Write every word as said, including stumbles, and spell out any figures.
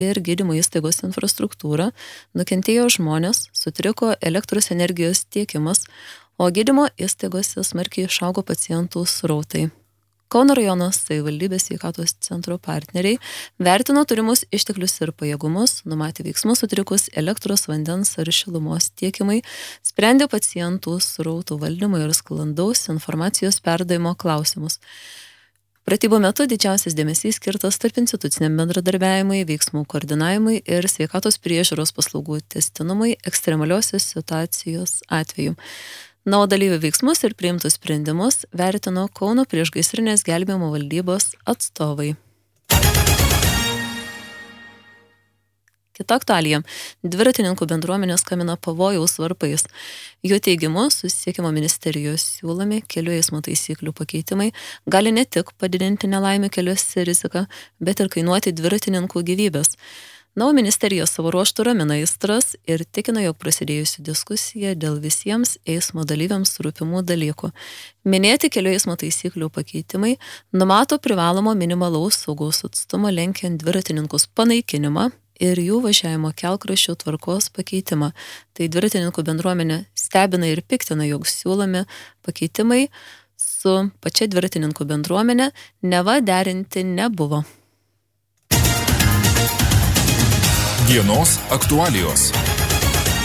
ir gydymo įstaigos infrastruktūrą, nukentėjo žmonės, sutriko elektros energijos tiekimas, o gydymo įstaigose smarkiai išaugo pacientų srautai. Kauno rajono savivaldybės sveikatos centro partneriai vertino turimus išteklius ir pajėgumus, numatė veiksmus sutrikus elektros, vandens ar šilumos tiekimai, sprendė pacientų srautų valdymo ir sklandaus informacijos perdavimo klausimus. Pratybų metu didžiausias dėmesys skirtas tarp instituciniam bendradarbiavimui, veiksmų koordinavimui ir sveikatos priežiūros paslaugų tęstinumui ekstremaliosios situacijos atveju. Na, o dalyvių veiksmus ir priimtus sprendimus vertino Kauno priešgaisrinės gelbėjimo valdybos atstovai. Kita aktualija. Dviratininkų bendruomenė skambina pavojaus varpais. Jo teigimu, susisiekimo ministerijos siūlomi kelių eismo taisyklių pakeitimai gali ne tik padidinti nelaimių keliuose riziką, bet ir kainuoti dviratininkų gyvybės. Na, o ministerija savo ruožtu ramina aistras ir tikina, jog prasidėjusi diskusija dėl visiems eismo dalyviams rūpimų dalykų. Minėti kelių eismo taisyklių pakeitimai numato privalomo minimalaus saugaus atstumo lenkiant dviratininkus panaikinimą ir jų važiavimo kelkraščių tvarkos pakeitimą. Tai dviratininkų bendruomenė stebina ir piktina, jog siūlomi pakeitimai su pačia dviratininkų bendruomenė neva derinti nebuvo. Dienos aktualijos.